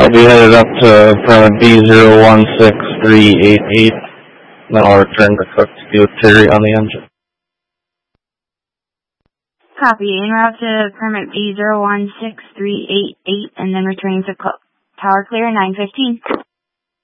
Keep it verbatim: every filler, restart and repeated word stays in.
I'll be headed up to permit B zero one six three eight eight. Then I'll return to Cook to be with Terry on the engine. Copy. En route to permit B zero one six three eight eight and then returning to Cook. Tower clear, nine fifteen.